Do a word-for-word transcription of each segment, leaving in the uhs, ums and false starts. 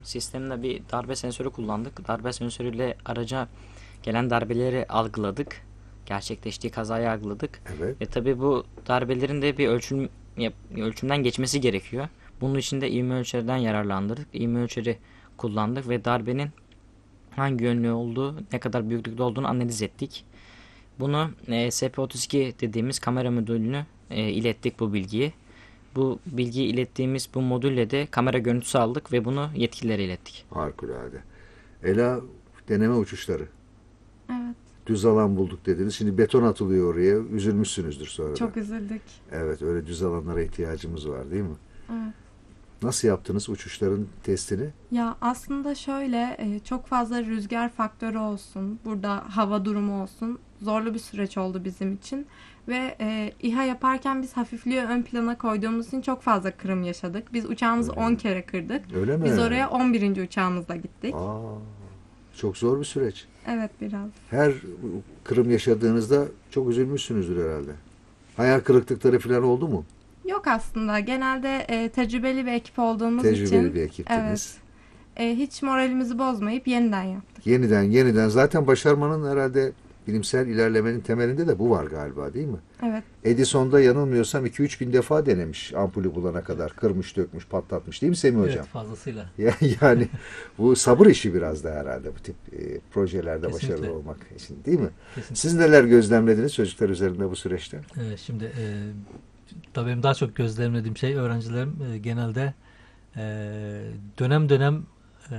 Sistemde bir darbe sensörü kullandık. Darbe sensörüyle araca gelen darbeleri algıladık. Gerçekleştiği kazayı algıladık. Evet. Ve tabii bu darbelerin de bir ölçüm yap- ölçümden geçmesi gerekiyor. Bunun için de ivme ölçerden yararlandık. İvme ölçeri kullandık ve darbenin hangi yönlü olduğu, ne kadar büyüklükte olduğunu analiz ettik. Bunu e, S P otuz iki dediğimiz kamera modülünü e, ilettik bu bilgiyi. Bu bilgiyi ilettiğimiz bu modülle de kamera görüntüsü aldık ve bunu yetkililere ilettik. Harikulade. Ela, deneme uçuşları. Evet, Düz alan bulduk dediniz. Şimdi beton atılıyor oraya. Üzülmüşsünüzdür sonra da. çok üzüldük. Evet, öyle düz alanlara ihtiyacımız var değil mi? Evet. Nasıl yaptınız uçuşların testini? Ya aslında şöyle e, çok fazla rüzgar faktörü olsun, burada hava durumu olsun zorlu bir süreç oldu bizim için. Ve e, İHA yaparken biz hafifliği ön plana koyduğumuz için çok fazla kırım yaşadık. Biz uçağımızı Öyle on mi? kere kırdık. Öyle mi? Biz oraya on birinci uçağımızla gittik. Aa, çok zor bir süreç. Evet, biraz. Her kırım yaşadığınızda çok üzülmüşsünüzdür herhalde. Hayal kırıklıkları falan oldu mu? Yok aslında. Genelde e, tecrübeli bir ekip olduğumuz için. Tecrübeli bir ekiptiniz. Evet. E, hiç moralimizi bozmayıp yeniden yaptık. Yeniden yeniden. Zaten başarmanın herhalde bilimsel ilerlemenin temelinde de bu var galiba değil mi? Evet. Edison'da yanılmıyorsam iki üç bin defa denemiş ampulü bulana kadar. Kırmış, dökmüş, patlatmış değil mi Semih Hocam? Evet, fazlasıyla. Ya- Yani bu sabır işi biraz da herhalde bu tip e, projelerde Kesinlikle. başarılı olmak için değil mi? Kesinlikle. Siz neler gözlemlediniz çocuklar üzerinde bu süreçte? Ee, şimdi e, tabii benim daha çok gözlemlediğim şey öğrencilerim e, genelde e, dönem dönem e,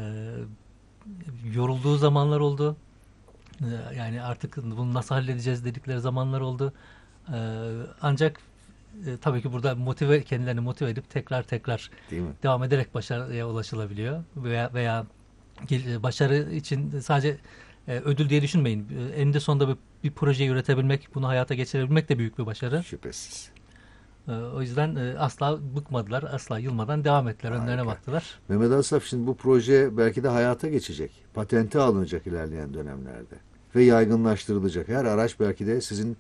yorulduğu zamanlar oldu. E, yani artık bunu nasıl halledeceğiz dedikleri zamanlar oldu. E, ancak e, tabii ki burada motive kendilerini motive edip tekrar tekrar Değil mi? devam ederek başarıya ulaşılabiliyor veya veya gel- başarı için sadece e, ödül diye düşünmeyin. E, eninde sonunda bir, bir projeyi üretebilmek, bunu hayata geçirebilmek de büyük bir başarı. Şüphesiz. E, o yüzden e, asla bıkmadılar, asla yılmadan devam ettiler, önlerine Harika. baktılar. Mehmet Asaf, şimdi bu proje belki de hayata geçecek. Patente alınacak ilerleyen dönemlerde. Ve yaygınlaştırılacak. Her araç belki de sizin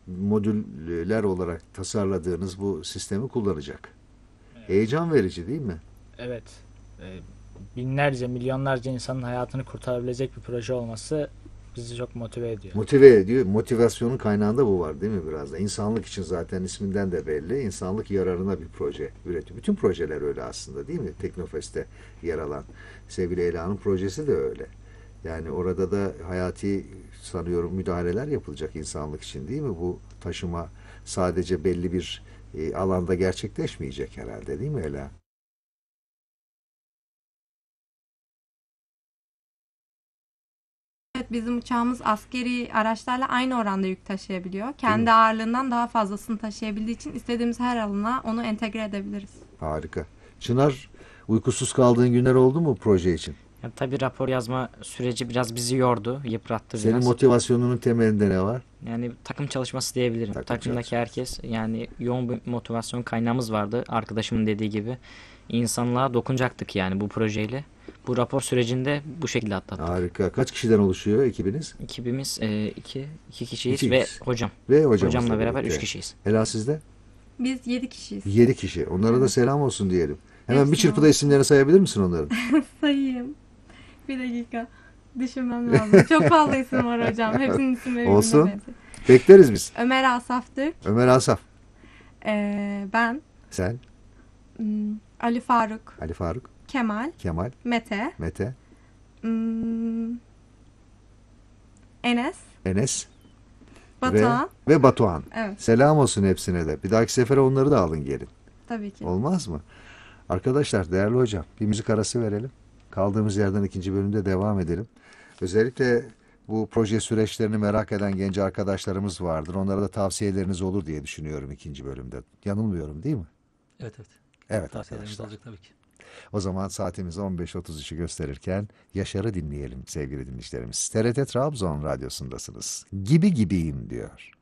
modüller olarak tasarladığınız bu sistemi kullanacak. Heyecan verici değil mi? Evet. e, Binlerce, milyonlarca insanın hayatını kurtarabilecek bir proje olması bizi çok motive ediyor. Motive ediyor. Motivasyonun kaynağında bu var değil mi biraz da? İnsanlık için zaten isminden de belli. İnsanlık yararına bir proje üretiyor. Bütün projeler öyle aslında değil mi? Teknofest'te yer alan sevgili Ela'nın projesi de öyle. Yani orada da hayati sanıyorum müdahaleler yapılacak insanlık için değil mi? Bu taşıma sadece belli bir e, alanda gerçekleşmeyecek herhalde değil mi Ela? Evet, bizim uçağımız askeri araçlarla aynı oranda yük taşıyabiliyor. Kendi ağırlığından daha fazlasını taşıyabildiği için istediğimiz her alana onu entegre edebiliriz. Harika. Çınar, uykusuz kaldığın günler oldu mu proje için? Ya, tabii rapor yazma süreci biraz bizi yordu, yıprattı Senin biraz. motivasyonunun temelinde ne var? Yani takım çalışması diyebilirim. Takım Takımdaki çalışması. herkes, yani yoğun bir motivasyon kaynağımız vardı. Arkadaşımın dediği gibi insanlığa dokunacaktık yani bu projeyle. Bu rapor sürecinde bu şekilde atlattık. Harika. Kaç kişiden oluşuyor ekibiniz? Ekibimiz e, iki, iki kişiyiz İki ve kişi. hocam. Ve hocamızla Hocamla beraber birlikte. üç kişiyiz. Ela sizde? Biz yedi kişiyiz. Yedi kişi. Onlara da selam olsun diyelim. Hemen bir Hepsine çırpıda olsun. isimlerini sayabilir misin onların? Sayayım. Bir dakika. Düşünmem lazım. Çok fazla isim var hocam. Hepsinin isimleri Olsun. birbirine benziyor. Bekleriz biz. Ömer Asaf Türk. Ömer Asaf. Ee, ben. Sen, hmm, Ali Faruk. Ali Faruk, Kemal. Kemal, Mete. Mete, hmm, Enes. Enes Batuhan. ve, ve Batuhan. Evet. Selam olsun hepsine de. Bir dahaki sefere onları da alın gelin. Tabii ki. Olmaz mı? Arkadaşlar, değerli hocam, bir müzik arası verelim. Kaldığımız yerden ikinci bölümde devam edelim. Özellikle bu proje süreçlerini merak eden genç arkadaşlarımız vardır. Onlara da tavsiyeleriniz olur diye düşünüyorum ikinci bölümde. Yanılmıyorum değil mi? Evet, evet. Evet Tavsiyelerimiz arkadaşlar. olacak tabii ki. O zaman saatimiz on beş otuz üçü gösterirken Yaşar'ı dinleyelim sevgili dinleyicilerimiz. T R T Trabzon Radyosu'ndasınız. Gibi gibiyim diyor.